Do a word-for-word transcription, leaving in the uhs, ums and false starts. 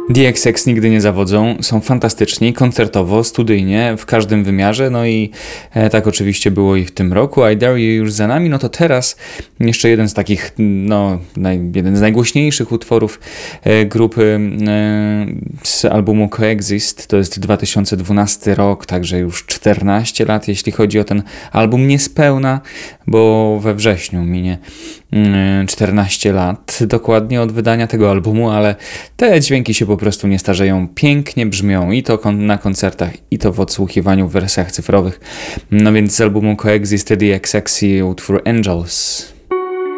The X X nigdy nie zawodzą, są fantastyczni, koncertowo, studyjnie, w każdym wymiarze, no i e, tak oczywiście było i w tym roku. I Dare You już za nami, no to teraz jeszcze jeden z takich, no, naj, jeden z najgłośniejszych utworów e, grupy e, z albumu Coexist, to jest dwa tysiące dwunasty rok, także już czternaście lat, jeśli chodzi o ten album, niespełna, bo we wrześniu minie e, czternaście lat dokładnie od wydania tego albumu, ale te dźwięki się po prostu nie starzeją, pięknie brzmią i to kon- na koncertach, i to w odsłuchiwaniu w wersjach cyfrowych. No więc z albumu Coexist The X X i utwór Angels.